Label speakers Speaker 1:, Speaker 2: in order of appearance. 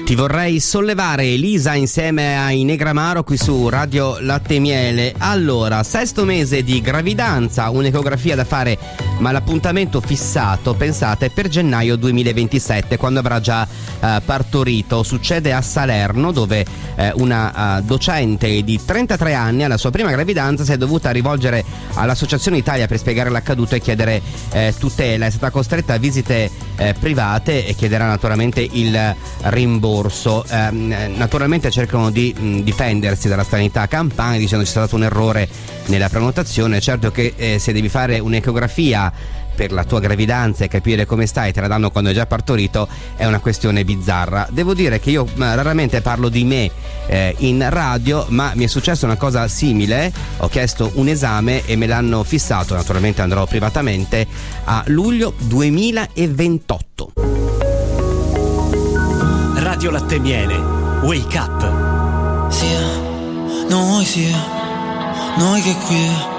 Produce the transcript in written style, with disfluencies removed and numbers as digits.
Speaker 1: Ti vorrei sollevare, Elisa, insieme ai Negramaro qui su Radio Latte e Miele. Allora, 6° mese di gravidanza, un'ecografia da fare, ma l'appuntamento fissato, pensate, per gennaio 2027, quando avrà già partorito. Succede a Salerno, dove una docente di 33 anni alla sua prima gravidanza si è dovuta rivolgere all'Associazione Italia per spiegare l'accaduto e chiedere tutela. È stata costretta a visite private e chiederà naturalmente il rimborso. Naturalmente cercano di difendersi dalla sanità campana dicendo c'è stato un errore nella prenotazione. Certo che se devi fare un'ecografia per la tua gravidanza e capire come stai, te la danno quando hai già partorito, è una questione bizzarra. Devo dire che io raramente parlo di me in radio, ma mi è successa una cosa simile. Ho chiesto un esame e me l'hanno fissato, naturalmente andrò privatamente, a luglio 2028.
Speaker 2: Radio Latte e Miele, Wake Up.
Speaker 3: Sia, noi sia, noi che qui